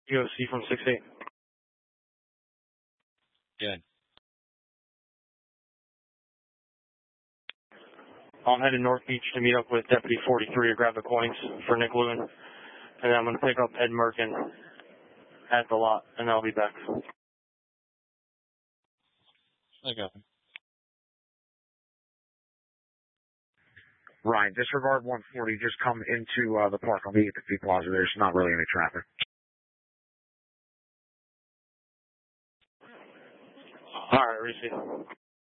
UFC from 6-8. Good. I'm headed North Beach to meet up with Deputy 43 to grab the coins for Nick Lewin. And then I'm going to pick up Ed Merkin at the lot, and I'll be back. I got him. Ryan, disregard 140. Just come into the park. I'll meet at the P Plaza. There's not really any traffic. All right, receive.